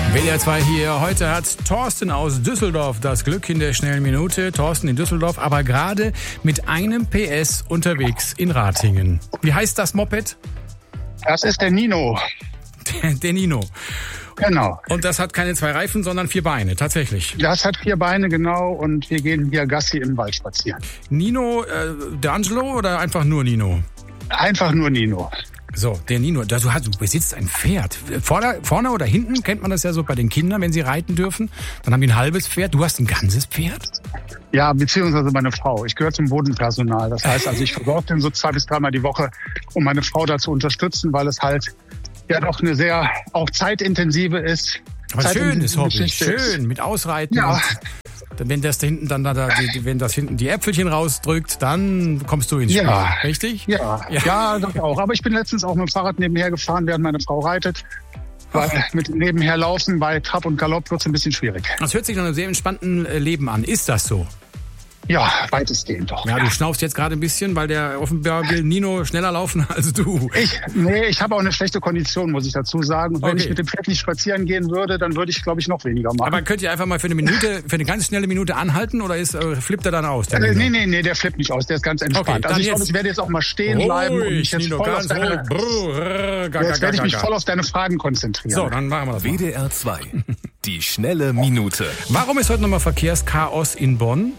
WDR 2 hier. Heute hat Thorsten aus Düsseldorf das Glück in der schnellen Minute. Thorsten in Düsseldorf, aber gerade mit einem PS unterwegs in Ratingen. Wie heißt das Moped? Das ist der Nino. Der Nino. Genau. Und das hat keine 2 Reifen, sondern 4 Beine, tatsächlich. Das hat 4 Beine, genau. Und wir gehen hier Gassi im Wald spazieren. Nino D'Angelo oder einfach nur Nino? Einfach nur Nino. So, der Nino, du besitzt ein Pferd. Vorne oder hinten kennt man das ja so bei den Kindern, wenn sie reiten dürfen. Dann haben die ein halbes Pferd. Du hast ein ganzes Pferd? Ja, beziehungsweise meine Frau. Ich gehöre zum Bodenpersonal. Das heißt, also ich versorge den so 2 bis 3 Mal die Woche, um meine Frau da zu unterstützen, weil es halt ja doch eine sehr auch zeitintensive ist. Aber schönes Hobby, schön, mit Ausreiten. Ja. Wenn das da hinten wenn das hinten die Äpfelchen rausdrückt, dann kommst du ins Spiel, richtig? Ja, das auch. Aber ich bin letztens auch mit dem Fahrrad nebenher gefahren, während meine Frau reitet. Weil mit nebenher laufen bei Trab und Galopp wird es ein bisschen schwierig. Das hört sich nach einem sehr entspannten Leben an. Ist das so? Ja, weitestgehend doch. Ja, du schnaufst jetzt gerade ein bisschen, weil der offenbar will Nino schneller laufen als du. Ich habe auch eine schlechte Kondition, muss ich dazu sagen. Und wenn ich mit dem Pferd nicht spazieren gehen würde, dann würde ich, glaube ich, noch weniger machen. Aber könnt ihr einfach mal für eine ganz schnelle Minute anhalten oder flippt er dann aus? Nee, der flippt nicht aus, der ist ganz entspannt. Okay, also ich glaube, ich werde jetzt auch mal stehen bleiben und mich jetzt werde ich mich voll auf deine Fragen konzentrieren. So, dann machen wir das mal. WDR 2, die schnelle Minute. Warum ist heute nochmal Verkehrschaos in Bonn?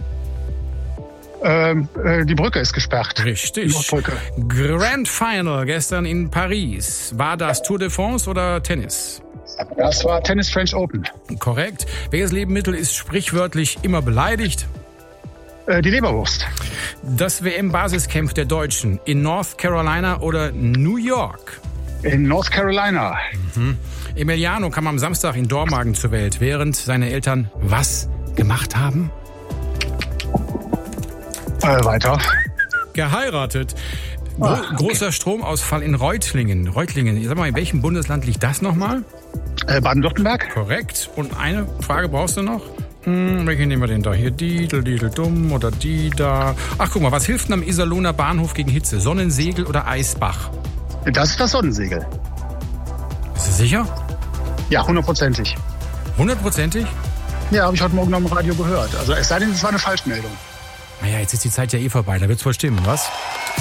Die Brücke ist gesperrt. Richtig. Grand Final gestern in Paris. War das Tour de France oder Tennis? Das war Tennis French Open. Korrekt. Welches Lebensmittel ist sprichwörtlich immer beleidigt? Die Leberwurst. Das WM-Basiscamp der Deutschen in North Carolina oder New York? In North Carolina. Emiliano kam am Samstag in Dormagen zur Welt, während seine Eltern was gemacht haben? Weiter. Geheiratet. Großer Stromausfall in Reutlingen. Sag mal, in welchem Bundesland liegt das nochmal? Baden-Württemberg. Korrekt. Und eine Frage brauchst du noch? Welche nehmen wir denn da? Hier Didel dumm oder die da. Ach, guck mal, was hilft denn am Iserlohner Bahnhof gegen Hitze? Sonnensegel oder Eisbach? Das ist das Sonnensegel. Bist du sicher? Ja, 100%. 100%? Ja, habe ich heute Morgen noch im Radio gehört. Also es sei denn, es war eine Falschmeldung. Naja, jetzt ist die Zeit ja eh vorbei, da wird's wohl stimmen, was?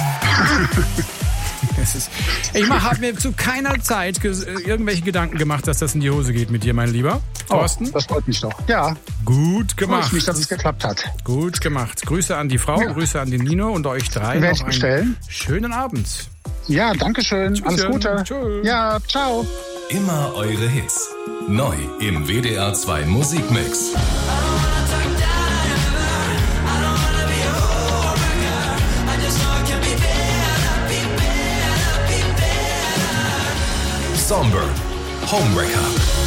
Ich habe mir zu keiner Zeit irgendwelche Gedanken gemacht, dass das in die Hose geht mit dir, mein Lieber. Thorsten? Oh, das freut mich doch. Ja. Gut gemacht. Freut mich, dass es geklappt hat. Gut gemacht. Grüße an die Frau, Grüße an den Nino und euch 3. Werde ich bestellen. Schönen Abend. Ja, danke schön. Tschüsschen. Alles Gute. Tschüss. Ja, ciao. Immer eure Hits. Neu im WDR 2 Musikmix. Somber, Homewrecker.